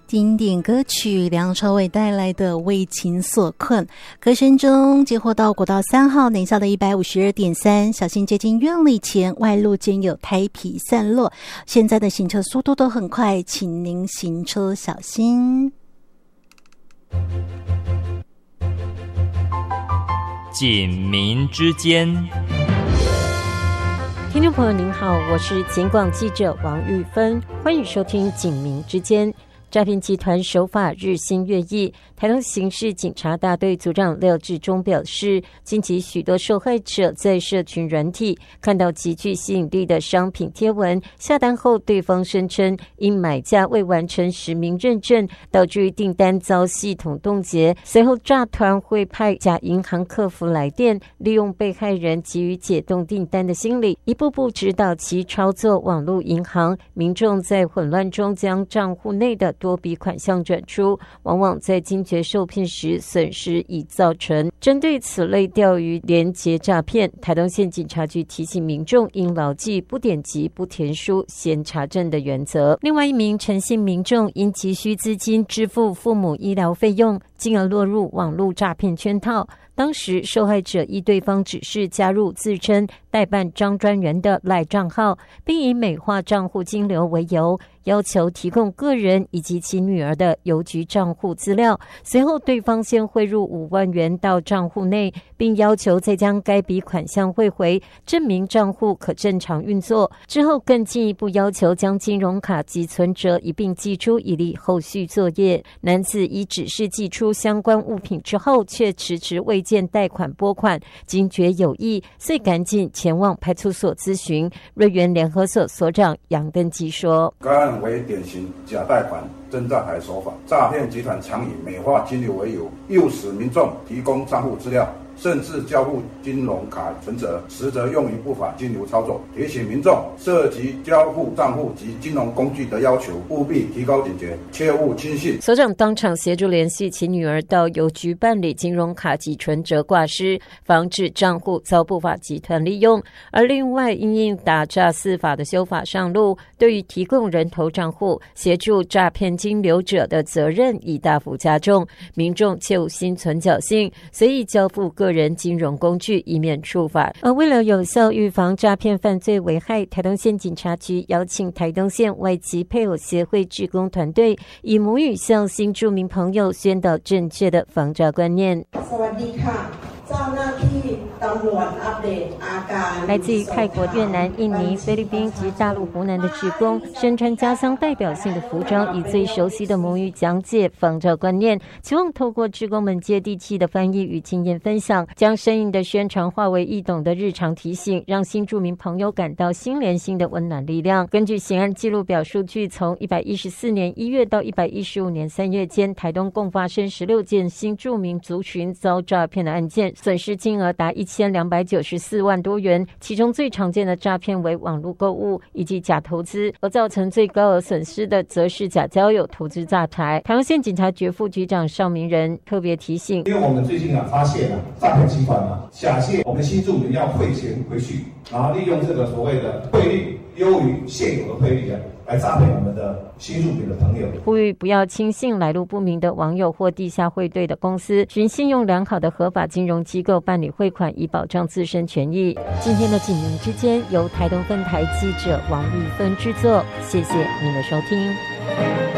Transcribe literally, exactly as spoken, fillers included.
经典歌曲梁朝伟带来的《为情所困》，歌声中接获到国道三号南下的一百五十二点三，小心接近院里前外路间有胎皮散落，现在的行车速度都很快，请您行车小心。 警民之间， 听众朋友您好，我是警广记者王玉芬，欢迎收听警民之间。诈骗集团手法日新月异，台东刑事警察大队组长廖志忠表示，近期许多受害者在社群软体看到极具吸引力的商品贴文，下单后对方声称因买家未完成实名认证，导致于订单遭系统冻结，随后诈团会派假银行客服来电，利用被害人急于解冻订单的心理，一步步指导其操作网络银行，民众在混乱中将账户内的多笔款项转出，往往在惊觉受骗时损失已造成。针对此类钓鱼连结诈骗，台东县警察局提醒民众应牢记不点击不填书先查证的原则。另外一名陈姓民众因急需资金支付父母医疗费用，进而落入网络诈骗圈套。当时受害者依对方指示加入自称代办张专员的赖账号，并以美化账户金流为由，要求提供个人以及其女儿的邮局账户资料。随后对方先汇入五万元到账户内，并要求再将该笔款项汇回，证明账户可正常运作。之后更进一步要求将金融卡及存折一并寄出，以利后续作业。男子依指示寄出相关物品之后，却迟迟未见贷款拨款，惊觉有异，遂赶紧前往派出所咨询。瑞源联合所所长杨登基说， 该案为典型假贷款真诈财手法，诈骗集团常以美化金流为由，诱使民众提供账户资料，甚至交付金融卡存折，实则用于不法金流操作。提醒民众涉及交付账户及金融工具的要求，务必提高警觉，切勿轻信。 所长当场协助联系其女儿到邮局办理金融卡及存折挂失，防止账户遭不法集团利用。而另外，因应打诈四法的修法上路，对于提供人头账户协助诈骗金流者的责任已大幅加重，民众切勿心存侥幸，随意交付个人金融工具，以免触法。而为了有效预防诈骗犯罪危害，台东县警察局邀请台东县外籍配偶协会志工团队，以母语向新住民朋友宣导正确的防诈观念。来自于泰国、越南、印尼、菲律宾及大陆湖南的志工，身穿家乡代表性的服装，以最熟悉的母语讲解防诈观念，期望透过志工们接地气的翻译与经验分享，将生硬的宣传化为易懂的日常提醒，让新住民朋友感到心连心的温暖力量。根据刑案记录表数据，从一百一十四年一月到一百一十五年三月间，台东共发生十六件新住民族群遭诈骗的案件，损失金额达一千两百九十四万多元，其中最常见的诈骗为网络购物以及假投资，而造成最高额损失的则是假交友投资诈财。台东县警察局副局长邵明仁特别提醒， 因为我们最近啊发现啊诈骗集团啊假借我们新住民要汇钱回去，然后利用这个所谓的汇率优于现有的汇率啊来诈骗我们的新住民的朋友， 呼吁不要轻信来路不明的网友或地下汇兑的公司，寻信用良好的合法金融机构办理汇款，以保障自身权益。今天的警民之间由台东分台记者王玉芬制作，谢谢您的收听。